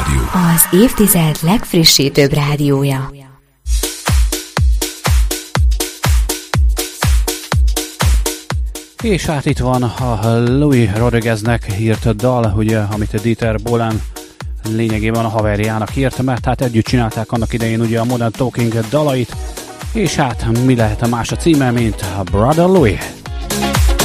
Rádió. Az évtized legfrissítőbb rádiója. És hát itt van a Louis Rodrigueznek írt dal, ugye, amit Dieter Bohlen lényegében a haverjának írt, mert hát együtt csinálták annak idején ugye a Modern Talking dalait, és hát mi lehet a más a címe, mint a Brother Louis.